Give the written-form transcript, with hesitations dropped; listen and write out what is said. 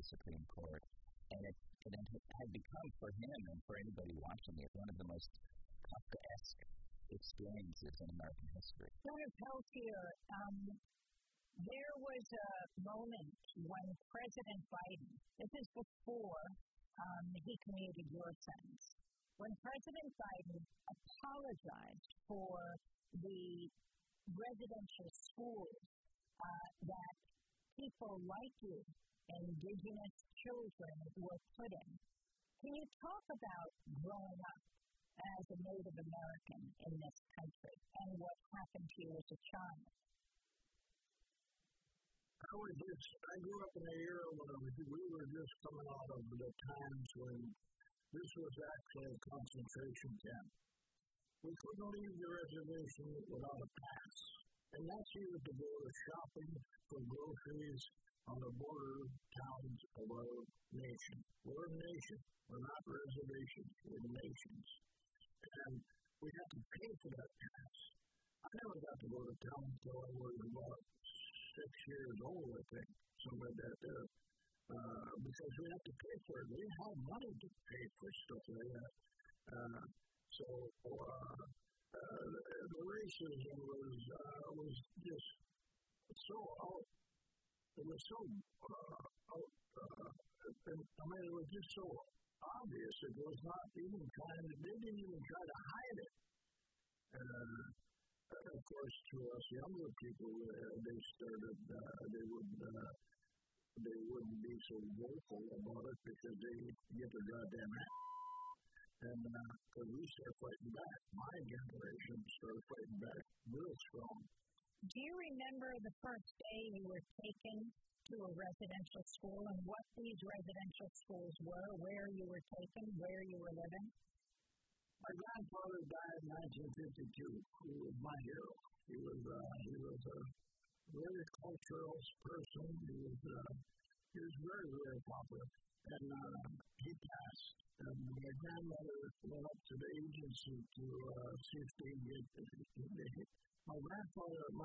the Supreme Court. And it had become, for him and for anybody watching it, one of the most Kafkaesque experiences in American history. Senator Peltier, there was a moment when President Biden, this is before he commuted your sentence, when President Biden apologized for the residential schools that people like you, indigenous children, were put in. Can you talk about growing up as a Native American in this country and what happened to you as a child? I grew up in an era when we were just coming out of the times when this was actually a concentration camp. We couldn't leave the reservation without a pass. And that's either to go to shopping for groceries on the border towns of our nation. We're a nation. We're not reservations. We're nations. And we have to pay for that pass. I never got to go to town until I was about 6 years old, I think, something like that there. Because we have to pay for it. We didn't have money to pay for stuff like that. The racism was just so out. It was so out. It was just so obvious. It was not even they didn't even try to hide it. Of course, to us younger people, they wouldn't be so vocal about it because they get their goddamn ass. And because we started fighting back. My generation started fighting back real strong. Do you remember the first day you were taken to a residential school and what these residential schools were, where you were taken, where you were living? My grandfather died in 1952. He was my hero. He was a very cultural person. He was very, very popular. And he passed. And my grandmother went up to the agency to see if they could get my grandfather.